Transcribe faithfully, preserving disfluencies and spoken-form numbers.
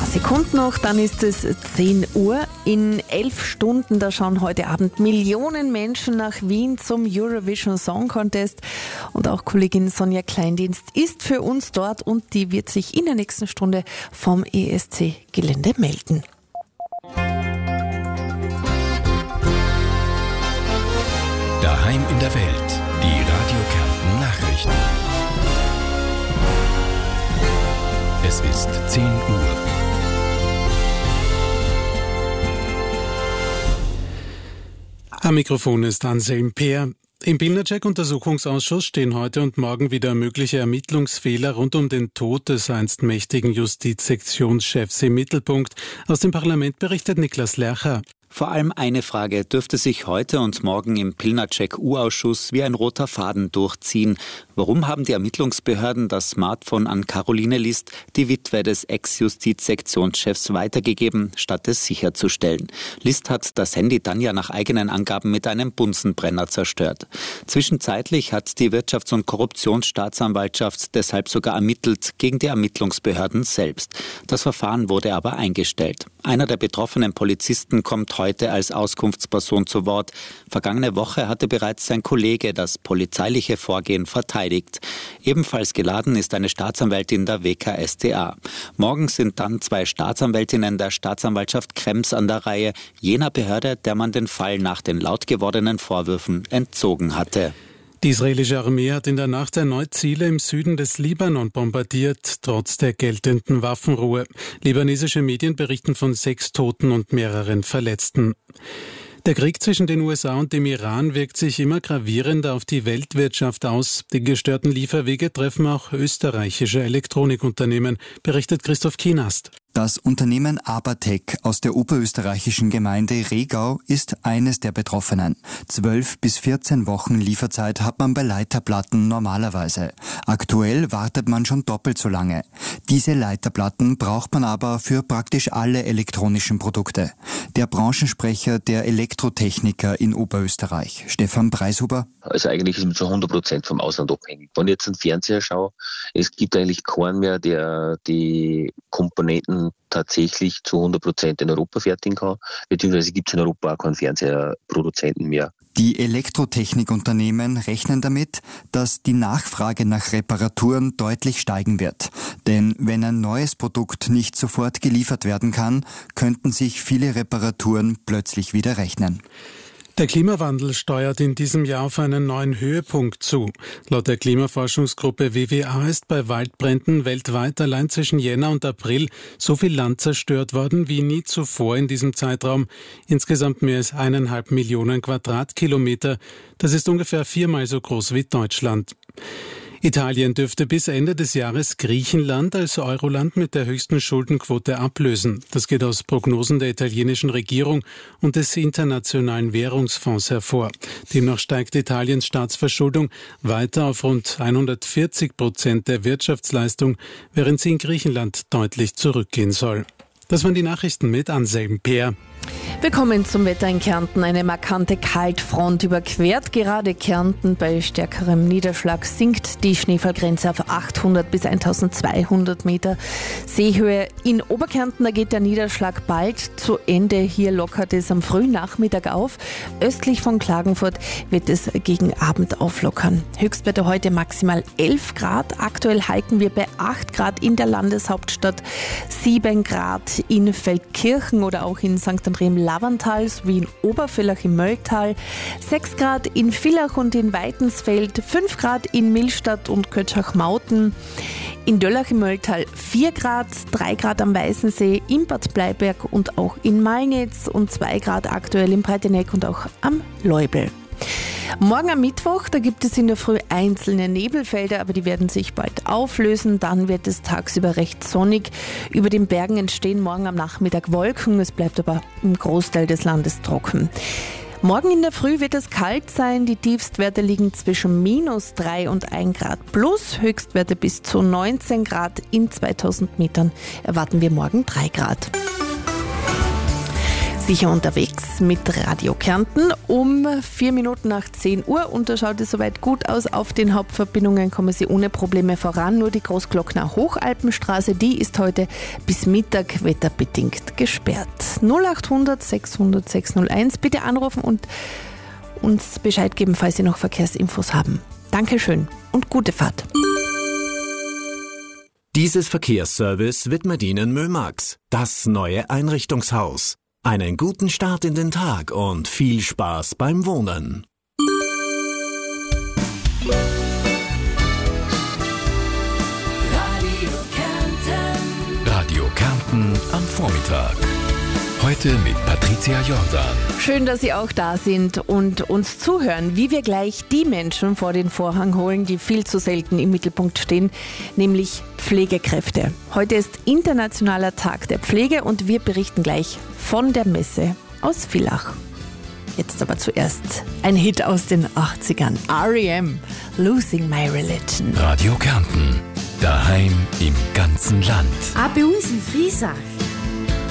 Sekunden noch, dann ist es zehn Uhr. In elf Stunden, da schauen heute Abend Millionen Menschen nach Wien zum Eurovision Song Contest. Und auch Kollegin Sonja Kleindienst ist für uns dort und die wird sich in der nächsten Stunde vom E S C-Gelände melden. Daheim in der Welt, die Radio Kärnten Nachrichten. Es ist zehn Uhr. Am Mikrofon ist Anselm Peer. Im Pilnacek-Untersuchungsausschuss stehen heute und morgen wieder mögliche Ermittlungsfehler rund um den Tod des einst mächtigen Justizsektionschefs im Mittelpunkt. Aus dem Parlament berichtet Niklas Lercher. Vor allem eine Frage dürfte sich heute und morgen im Pilnacek-U-Ausschuss wie ein roter Faden durchziehen. Warum haben die Ermittlungsbehörden das Smartphone an Caroline List, die Witwe des Ex-Justizsektionschefs, weitergegeben, statt es sicherzustellen? List hat das Handy dann ja nach eigenen Angaben mit einem Bunsenbrenner zerstört. Zwischenzeitlich hat die Wirtschafts- und Korruptionsstaatsanwaltschaft deshalb sogar ermittelt gegen die Ermittlungsbehörden selbst. Das Verfahren wurde aber eingestellt. Einer der betroffenen Polizisten kommt heute als Auskunftsperson zu Wort. Vergangene Woche hatte bereits sein Kollege das polizeiliche Vorgehen verteidigt. Ebenfalls geladen ist eine Staatsanwältin der W K S t A. Morgen sind dann zwei Staatsanwältinnen der Staatsanwaltschaft Krems an der Reihe, jener Behörde, der man den Fall nach den laut gewordenen Vorwürfen entzogen hatte. Die israelische Armee hat in der Nacht erneut Ziele im Süden des Libanon bombardiert, trotz der geltenden Waffenruhe. Libanesische Medien berichten von sechs Toten und mehreren Verletzten. Der Krieg zwischen den U S A und dem Iran wirkt sich immer gravierender auf die Weltwirtschaft aus. Die gestörten Lieferwege treffen auch österreichische Elektronikunternehmen, berichtet Christoph Kienast. Das Unternehmen Abertec aus der oberösterreichischen Gemeinde Regau ist eines der Betroffenen. Zwölf bis vierzehn Wochen Lieferzeit hat man bei Leiterplatten normalerweise. Aktuell wartet man schon doppelt so lange. Diese Leiterplatten braucht man aber für praktisch alle elektronischen Produkte. Der Branchensprecher der Elektrotechniker in Oberösterreich, Stefan Preishuber. Also eigentlich ist man zu hundert Prozent vom Ausland abhängig. Wenn ich jetzt einen Fernseher schaue, es gibt eigentlich keinen mehr, der die Komponenten tatsächlich zu hundert Prozent in Europa fertigen kann, beziehungsweise gibt es in Europa auch keinen Fernseherproduzenten mehr. Die Elektrotechnikunternehmen rechnen damit, dass die Nachfrage nach Reparaturen deutlich steigen wird. Denn wenn ein neues Produkt nicht sofort geliefert werden kann, könnten sich viele Reparaturen plötzlich wieder rechnen. Der Klimawandel steuert in diesem Jahr auf einen neuen Höhepunkt zu. Laut der Klimaforschungsgruppe W W A ist bei Waldbränden weltweit allein zwischen Jänner und April so viel Land zerstört worden wie nie zuvor in diesem Zeitraum. Insgesamt mehr als eineinhalb Millionen Quadratkilometer. Das ist ungefähr viermal so groß wie Deutschland. Italien dürfte bis Ende des Jahres Griechenland als Euroland mit der höchsten Schuldenquote ablösen. Das geht aus Prognosen der italienischen Regierung und des Internationalen Währungsfonds hervor. Demnach steigt Italiens Staatsverschuldung weiter auf rund hundertvierzig Prozent der Wirtschaftsleistung, während sie in Griechenland deutlich zurückgehen soll. Das waren die Nachrichten mit Anselm Peer. Willkommen zum Wetter in Kärnten. Eine markante Kaltfront überquert gerade Kärnten. Bei stärkerem Niederschlag sinkt die Schneefallgrenze auf achthundert bis eintausendzweihundert Meter Seehöhe. In Oberkärnten, da geht der Niederschlag bald zu Ende. Hier lockert es am frühen Nachmittag auf. Östlich von Klagenfurt wird es gegen Abend auflockern. Höchstwerte heute maximal elf Grad. Aktuell halten wir bei acht Grad in der Landeshauptstadt, sieben Grad in Feldkirchen oder auch in Sankt André im Lavantal sowie in Obervillach im Mölltal, sechs Grad in Villach und in Weitensfeld, fünf Grad in Millstatt und Kötschach-Mauten, in Döllach im Mölltal vier Grad, drei Grad am Weißensee, in Bad Bleiberg und auch in Malnitz und zwei Grad aktuell in Breiteneck und auch am Leubel. Morgen am Mittwoch, da gibt es in der Früh einzelne Nebelfelder, aber die werden sich bald auflösen. Dann wird es tagsüber recht sonnig. Über den Bergen entstehen morgen am Nachmittag Wolken. Es bleibt aber im Großteil des Landes trocken. Morgen in der Früh wird es kalt sein. Die Tiefstwerte liegen zwischen minus drei und ein Grad plus. Höchstwerte bis zu neunzehn Grad. In zweitausend Metern erwarten wir morgen drei Grad. Sicher unterwegs mit Radio Kärnten um vier Minuten nach zehn Uhr und da schaut es soweit gut aus. Auf den Hauptverbindungen kommen Sie ohne Probleme voran. Nur die Großglockner Hochalpenstraße, die ist heute bis Mittag wetterbedingt gesperrt. null acht hundert sechshundert sechshunderteins bitte anrufen und uns Bescheid geben, falls Sie noch Verkehrsinfos haben. Dankeschön und gute Fahrt. Dieses Verkehrsservice widmet Ihnen Mömax, das neue Einrichtungshaus. Einen guten Start in den Tag und viel Spaß beim Wohnen. Radio Kärnten. Radio Kärnten am Vormittag. Heute mit Patricia Jordan. Schön, dass Sie auch da sind und uns zuhören, wie wir gleich die Menschen vor den Vorhang holen, die viel zu selten im Mittelpunkt stehen, nämlich Pflegekräfte. Heute ist Internationaler Tag der Pflege und wir berichten gleich von der Messe aus Villach. Jetzt aber zuerst ein Hit aus den achtzigern. R E M, Losing My Religion. Radio Kärnten, daheim im ganzen Land. Auch bei uns in Friesach.